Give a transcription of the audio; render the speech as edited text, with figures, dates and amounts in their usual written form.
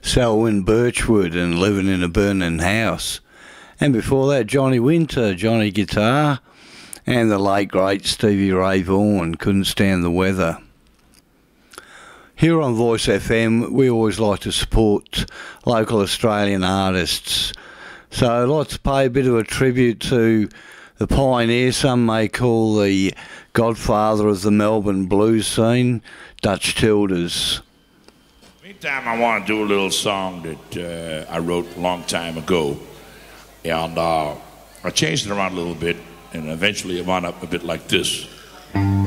Selwyn Birchwood and Living in a Burning House. And before that, Johnny Winter, Johnny Guitar, and the late great Stevie Ray Vaughan, Couldn't Stand the Weather. Here on Voice FM, we always like to support local Australian artists. So I'd like to pay a bit of a tribute to the pioneer, some may call the godfather of the Melbourne blues scene, Dutch Tildes. Meantime, I want to do a little song that I wrote a long time ago. And I changed it around a little bit, and eventually it wound up a bit like this.